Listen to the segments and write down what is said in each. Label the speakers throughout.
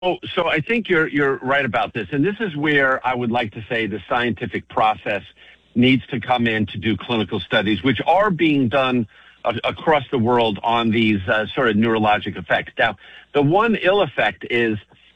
Speaker 1: So I think you're right about this, and this is where I would like to say the scientific process needs to come in to do clinical studies, which are being done across the world on these sort of neurologic effects. Now, the one ill effect is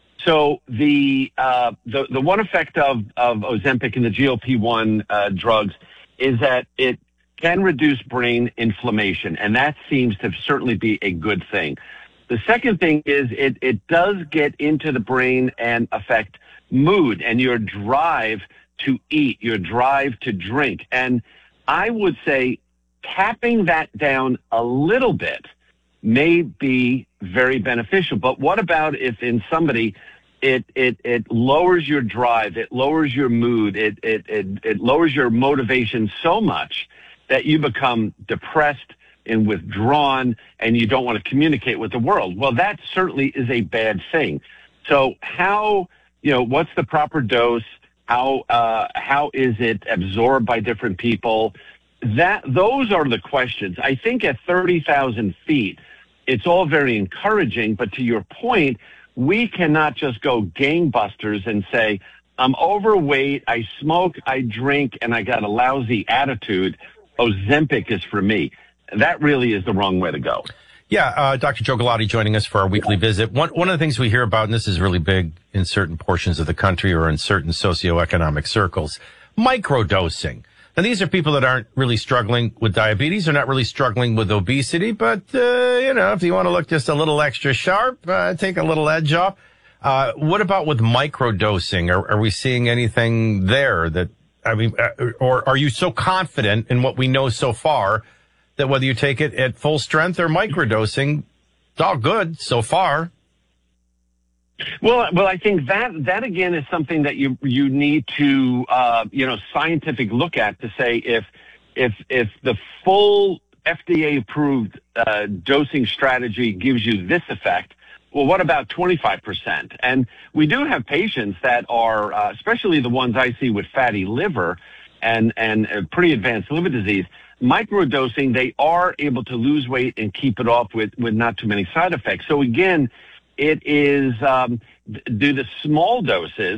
Speaker 1: the one effect of Ozempic and the GLP-1 drugs is that it can reduce brain inflammation, and that seems to certainly be a good thing. The second thing is it does get into the brain and affect mood and your drive to eat, your drive to drink. And I would say tapping that down a little bit may be very beneficial. But what about if in somebody it lowers your drive, it lowers your mood, it lowers your motivation so much that you become depressed and withdrawn and you don't want to communicate with the world? Well, that certainly is a bad thing. So what's the proper dose? How is it absorbed by different people? Those are the questions. I think at 30,000 feet, it's all very encouraging, but to your point, we cannot just go gangbusters and say, I'm overweight, I smoke, I drink, and I got a lousy attitude. Ozempic is for me. That really is the wrong way to go.
Speaker 2: Yeah, Dr. Joe Galati joining us for our weekly visit. One of the things we hear about, and this is really big in certain portions of the country or in certain socioeconomic circles, microdosing. Now, these are people that aren't really struggling with diabetes. They're not really struggling with obesity. But, if you want to look just a little extra sharp, take a little edge off. What about with microdosing? Are we seeing anything there or are you so confident in what we know so far that whether you take it at full strength or microdosing, it's all good so far?
Speaker 1: Well, I think that again is something that you need to scientific look at to say if the full FDA approved dosing strategy gives you this effect, well, what about 25%? And we do have patients that are, especially the ones I see with fatty liver and pretty advanced liver disease, microdosing, they are able to lose weight and keep it off with not too many side effects. So again, it is, do the small doses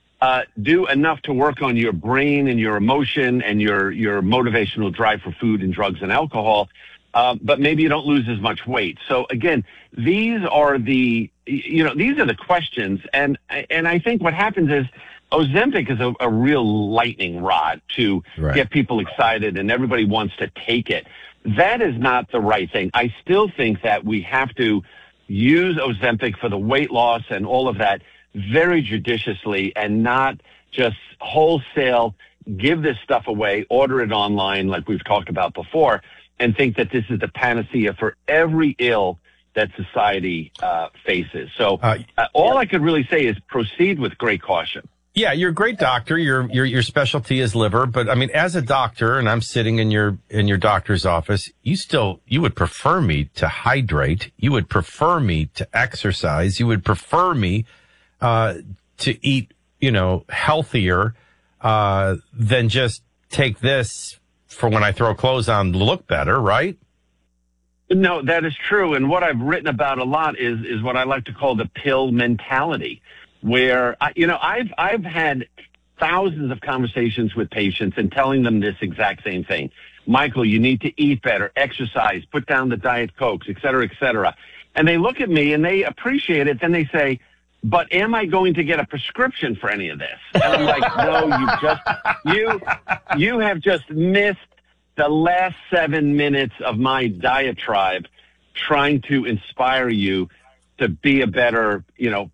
Speaker 1: do enough to work on your brain and your emotion and your motivational drive for food and drugs and alcohol, but maybe you don't lose as much weight. So again, these are the questions. And I think what happens is Ozempic is a real lightning rod to get people excited and everybody wants to take it. That is not the right thing. I still think that we have to use Ozempic for the weight loss and all of that very judiciously and not just wholesale give this stuff away, order it online like we've talked about before, and think that this is the panacea for every ill that society faces. So all I could really say is proceed with great caution.
Speaker 2: Yeah, you're a great doctor. Your specialty is liver, but I mean, as a doctor, and I'm sitting in your doctor's office, you would prefer me to hydrate. You would prefer me to exercise. You would prefer me to eat, healthier than just take this for when I throw clothes on to look better, right?
Speaker 1: No, that is true. And what I've written about a lot is what I like to call the pill mentality, where, I've had thousands of conversations with patients and telling them this exact same thing. Michael, you need to eat better, exercise, put down the Diet Cokes, et cetera, et cetera. And they look at me and they appreciate it. Then they say, but am I going to get a prescription for any of this? And I'm like, no, you have just missed the last 7 minutes of my diatribe trying to inspire you to be a better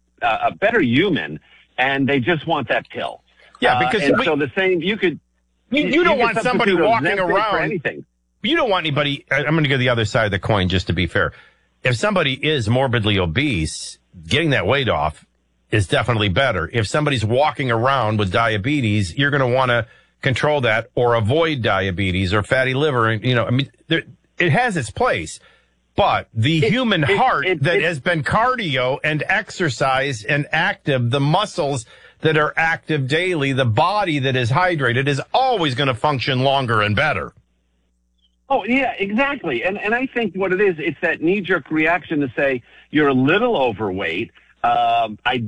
Speaker 1: human, and they just want that pill.
Speaker 2: Yeah, because
Speaker 1: so the same, you
Speaker 2: don't want somebody walking around.
Speaker 1: For anything.
Speaker 2: You don't want anybody. I'm going to go the other side of the coin just to be fair. If somebody is morbidly obese, getting that weight off is definitely better. If somebody's walking around with diabetes, you're going to want to control that or avoid diabetes or fatty liver. And, it has its place. But the human heart that has been cardio and exercise and active, the muscles that are active daily, the body that is hydrated is always going to function longer and better.
Speaker 1: Oh, yeah, exactly. And I think what it is, it's that knee-jerk reaction to say, you're a little overweight. I